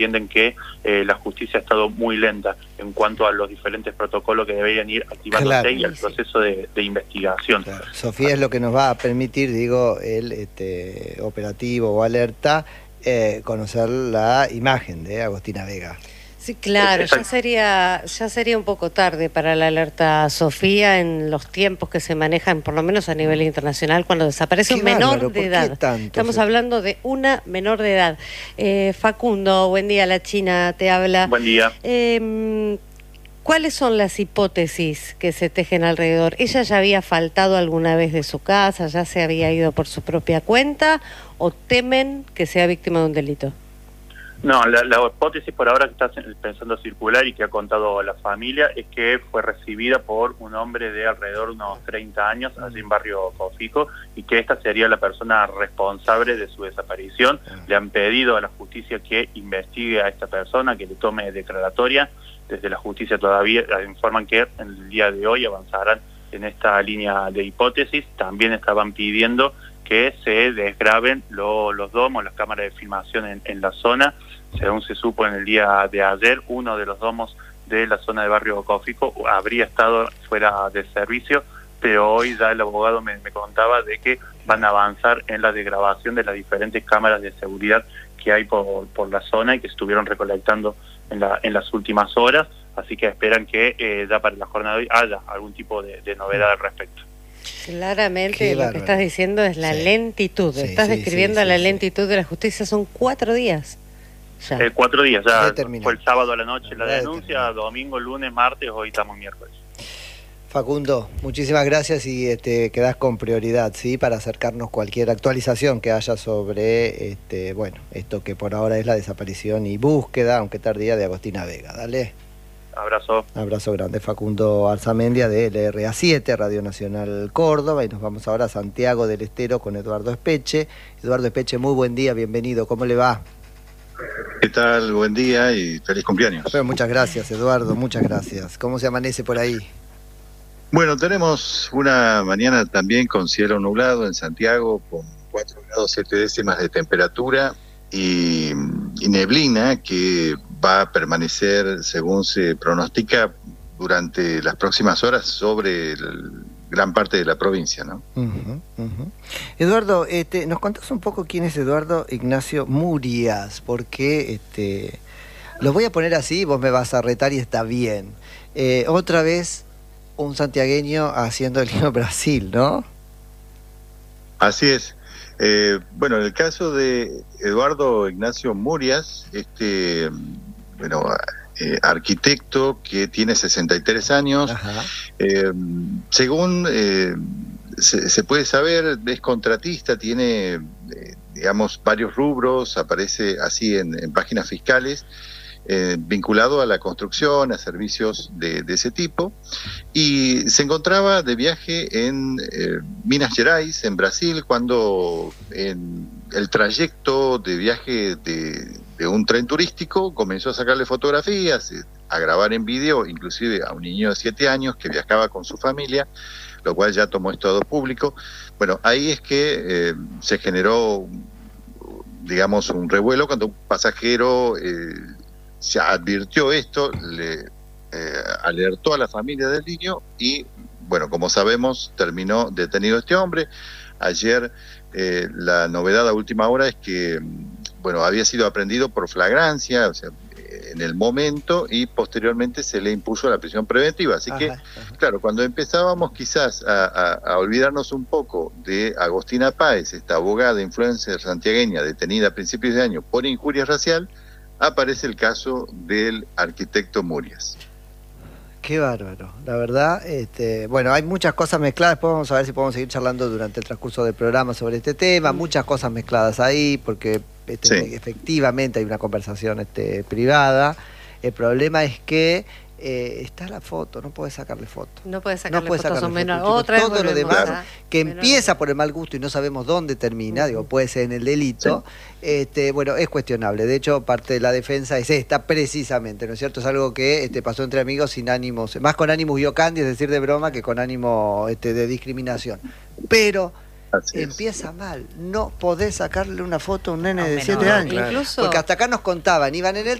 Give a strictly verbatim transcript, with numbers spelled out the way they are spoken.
entienden que eh, la justicia ha estado muy lenta en cuanto a los diferentes protocolos que deberían ir activándose claro. y al proceso de, de investigación. Claro. Sofía es lo que nos va a permitir, digo, el este, operativo o alerta, eh, conocer la imagen de Agostina Vega. Sí, claro, ya sería, ya sería un poco tarde para la alerta Sofía en los tiempos que se manejan, por lo menos a nivel internacional, cuando desaparece un menor bárbaro, de edad. Estamos se... hablando de una menor de edad. Eh, Facundo, buen día, La China te habla. Buen día. Eh, ¿Cuáles son las hipótesis que se tejen alrededor? ¿Ella ya había faltado alguna vez de su casa, ya se había ido por su propia cuenta o temen que sea víctima de un delito? No, la, la hipótesis por ahora que está pensando circular y que ha contado la familia es que fue recibida por un hombre de alrededor de unos treinta años allí en Barrio Cofico y que esta sería la persona responsable de su desaparición. Le han pedido a la justicia que investigue a esta persona, que le tome declaratoria. Desde la justicia todavía informan que en el día de hoy avanzarán en esta línea de hipótesis. También estaban pidiendo que se desgraben lo, los domos, las cámaras de filmación en, en la zona. Según se supo en el día de ayer, uno de los domos de la zona de Barrio Cofico habría estado fuera de servicio, pero hoy ya el abogado me, me contaba de que van a avanzar en la desgrabación de las diferentes cámaras de seguridad que hay por, por la zona y que estuvieron recolectando en, la, en las últimas horas, así que esperan que eh, ya para la jornada de hoy haya algún tipo de, de novedad al respecto. Claramente Qué lo bárbaro. que estás diciendo es la sí. lentitud, sí, estás sí, describiendo sí, la sí, lentitud sí. de la justicia, son cuatro días. Ya. Eh, cuatro días, ya Determinado. fue el sábado a la noche la Ya denuncia, determinado. domingo, lunes, martes, hoy estamos miércoles. Facundo, muchísimas gracias y este, quedás con prioridad, ¿sí? Para acercarnos cualquier actualización que haya sobre, este, bueno, esto que por ahora es la desaparición y búsqueda, aunque tardía, de Agostina Vega. Dale. Abrazo. Abrazo grande, Facundo Arzamendia de L R A siete, Radio Nacional Córdoba, y nos vamos ahora a Santiago del Estero con Eduardo Espeche. Eduardo Espeche, muy buen día, bienvenido, ¿cómo le va? ¿Qué tal? Buen día y feliz cumpleaños. Bueno, muchas gracias, Eduardo, muchas gracias. ¿Cómo se amanece por ahí? Bueno, tenemos una mañana también con cielo nublado en Santiago, con cuatro grados siete décimas de temperatura y, y neblina que va a permanecer, según se pronostica, durante las próximas horas sobre el, gran parte de la provincia, ¿no? Uh-huh, uh-huh. Eduardo, este, ¿nos contás un poco quién es Eduardo Ignacio Murias? Porque este, lo voy a poner así, vos me vas a retar y está bien. Eh, otra vez un santiagueño haciendo el himno Brasil, ¿no? Así es. Eh, bueno, en el caso de Eduardo Ignacio Murias, este, bueno, eh, arquitecto que tiene sesenta y tres años, eh, según eh, se, se puede saber, es contratista, tiene, eh, digamos, varios rubros, aparece así en, en páginas fiscales, Eh, vinculado a la construcción, a servicios de, de ese tipo, y se encontraba de viaje en eh, Minas Gerais, en Brasil, cuando en el trayecto de viaje de, de un tren turístico comenzó a sacarle fotografías, eh, a grabar en video, inclusive a un niño de siete años que viajaba con su familia, lo cual ya tomó estado público. Bueno, ahí es que eh, se generó, digamos, un revuelo cuando un pasajero eh, se advirtió esto, le eh, alertó a la familia del niño y, bueno, como sabemos, terminó detenido este hombre. Ayer eh, la novedad a última hora es que, bueno, había sido aprehendido por flagrancia, o sea, en el momento, y posteriormente se le impuso la prisión preventiva. Así ajá, que, ajá. claro, cuando empezábamos quizás a, a, a olvidarnos un poco de Agostina Páez, esta abogada influencer santiagueña detenida a principios de año por injuria racial, aparece el caso del arquitecto Murias. Qué bárbaro, la verdad. Este, bueno, hay muchas cosas mezcladas, después vamos a ver si podemos seguir charlando durante el transcurso del programa sobre este tema, muchas cosas mezcladas ahí, porque este, sí. efectivamente hay una conversación este, privada. El problema es que eh, está la foto, no puedes sacarle foto. No puedes sacarle no puedes fotos, sacarle son menos. Foto, otra todo lo demás claro. que menor. Empieza por el mal gusto y no sabemos dónde termina, uh-huh. digo, puede ser en el delito, sí. este, bueno, es cuestionable. De hecho, parte de la defensa es esta precisamente, ¿no es cierto? Es algo que este, pasó entre amigos sin ánimos, más con ánimos biocandi, es decir, de broma, que con ánimo este, de discriminación. Pero Así empieza es. mal. No podés sacarle una foto a un nene A un de menor, siete años. Incluso Porque hasta acá nos contaban, iban en el